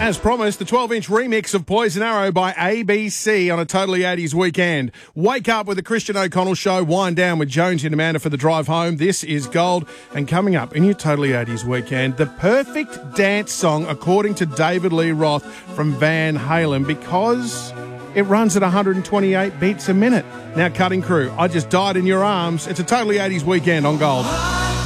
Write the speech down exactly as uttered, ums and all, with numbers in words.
As promised, the twelve-inch remix of Poison Arrow by A B C on a Totally eighties weekend. Wake up with the Christian O'Connell Show. Wind down with Jones and Amanda for the drive home. This is Gold. And coming up in your Totally eighties weekend, the perfect dance song according to David Lee Roth from Van Halen because it runs at one hundred twenty-eight beats a minute. Now, Cutting Crew, I Just Died in Your Arms. It's a Totally eighties weekend on Gold.